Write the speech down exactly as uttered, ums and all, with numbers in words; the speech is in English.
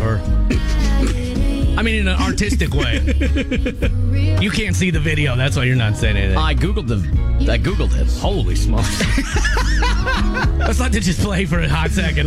her. I mean, in an artistic way. You can't see the video. That's why you're not saying anything. I Googled the. I Googled it. Holy smokes. Let's let it just play for a hot second.